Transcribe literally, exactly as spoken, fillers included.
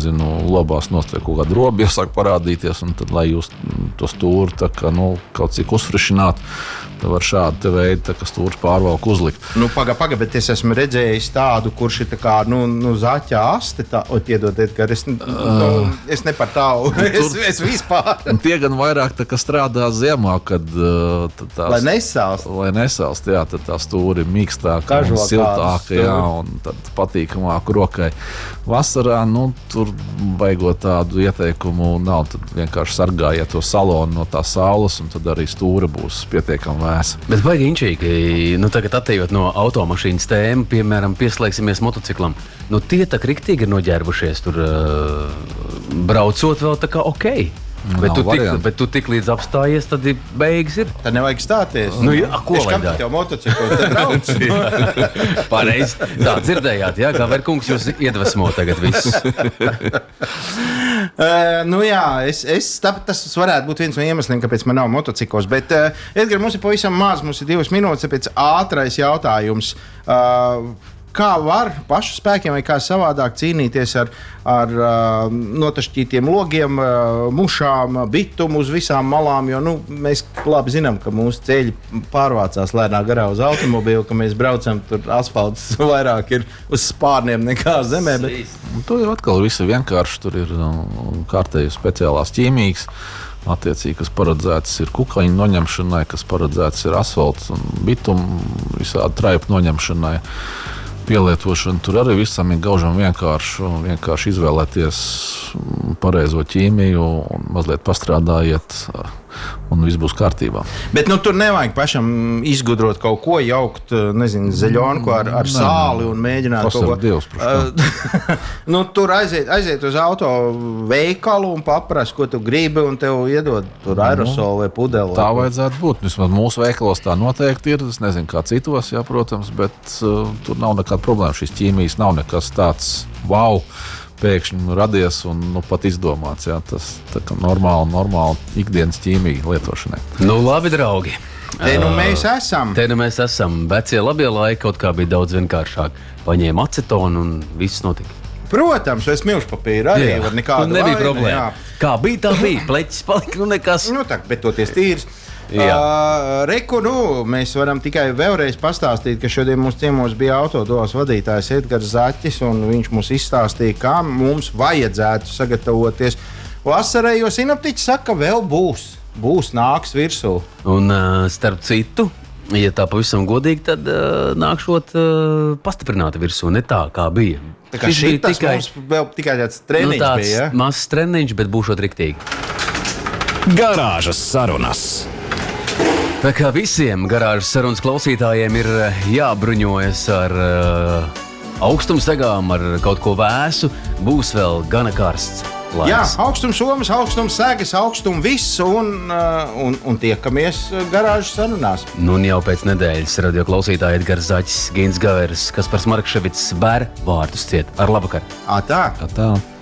nezinu, lobās nostiek kaut kāda roba, iesāk parādīties, un tad, lai jūs to stūri tā kā, nu, kaut cik uzfrišināt, tad var šādi te veidi, tā kā stūris pārvalku uzlikt. Nu, paga, paga, bet es esmu redzējis tādu, kurš ir tā kā, nu, nu zaķa asti, tā, o, piedodiet, ka es, nu, uh, es ne par tālu, es, es vispār. Tie gan vairāk tā kā strādā ziemā, kad uh, tās, lai nesalst. Lai nesalst, jā, tad tā stūri ir mīkstāka un siltāka, jā, un tad patīkamāku rokai. Vasarā, nu, tur baigot tādu ieteikumu nav, tad vienkārši sargājiet to salonu no tā saules, un tad arī stūra būs pietiekami vēsa. Bet baigi inčīgi, nu tagad attējot no automašīnas tēmu, piemēram, pieslēgsimies motociklam. Nu tie tā kriktīgi ir noģērbušies tur uh, braucot vēl tā kā okei. Okay. Bet tu, tik, bet tu tik līdz apstājies, tad beigas ir. Tad nevajag stāties. Nu, jā, ko lai dara? Tev motociklos te brauc. Pareizi. Tā, dzirdējāt, jā, kā Verkungs jūs iedvesmo tagad visus. Uh, nu jā, es, es, tā, tas varētu būt viens no iemesliem, kāpēc man nav motociklos. Bet, uh, Edgar, mums ir pavisam maz, mums ir divas minūtes, tāpēc ātrais jautājums. Uh, Kā var pašu spēkiem vai kā savādāk cīnīties ar, ar uh, notašķītiem logiem, uh, mušām, bitumu uz visām malām? Jo nu, mēs labi zinām, ka mūsu ceļi pārvācās lēnā garā uz automobīlu, ka mēs braucam, tur asfalts vairāk ir uz spārniem nekā zemē. Bet... Tur ir atkal viss vienkārši, tur ir kārtēji speciālās ķīmijas. Attiecīgi, kas paredzēts ir kukaiņu noņemšanai, kas paredzēts ir asfalts un bitumu visādi traipu noņemšanai. Pielietošana tur arī visam ir gaužam vienkārši, vienkārši izvēlēties pareizo ķīmiju un mazliet pastrādājiet, un viss būs kārtībā. Bet nu, tur nevajag pašam izgudrot kaut ko, jaukt, nezinu, zeļonku ar, ar nē, sāli un mēģināt kaut ko. Dievs, nu, tur aiziet, aiziet uz auto veikalu un paprast, ko tu gribi, un tev iedod tur aerosolu vai pudeli. Tā vajadzētu būt. Vismaz mūsu veikalos tā noteikti ir. Es nezinu, kā citos, jā, protams, bet uh, tur nav nekāda problēma. Šīs ķīmijas nav nekas tāds wow. Pēkšņi radies un nu, pat izdomāts. Jā, tas ir normāli, normāli ikdienas ķīmija lietošanai. Nu, labi, draugi. Te nu mēs esam. Te nu mēs esam. Vecie labie laiki kaut kā bija daudz vienkāršāk. Paņēma acetonu un viss notika. Protams, es milšu papīru arī jā. Var nekāda nu, nebija vaina, problēma. Jā. Kā bija, tā bija. Pleķis palika, nu nekas. Nu tā, bet toties tīrs. Uh, Reku, nu, mēs varam tikai vēlreiz pastāstīt, ka šodien mūsu ciemos bija autodolas vadītājs Edgars Zaķis, un viņš mums izstāstīja, kā mums vajadzētu sagatavoties vasarai, jo sinoptiķi saka, vēl būs, būs nāks virsū. Un uh, starp citu, ja tā pavisam godīgi, tad uh, nākšot uh, pastiprināti virsū, ne tā, kā bija. Tā kā šī tas tikai, mums vēl tikai tāds treniņš nu, tāds bija, ja? Mazs treniņš, bet būšot riktīgi. Garāžas sarunas. Tā kā visiem garāžas sarunas klausītājiem ir jābruņojas ar uh, augstumsegām, ar kaut ko vēsu, būs vēl gana karsts laiks. Jā, augstums somas, augstums segas, augstums viss, un, uh, un, un tiekamies garāžas sarunās. Nu, un jau pēc nedēļas radio klausītāji Edgars Zaķis, Gins Gaveris, Kaspars Markševits, Bēr vārdus ciet. Ar labvakar! Ā, tā! Tā, tā.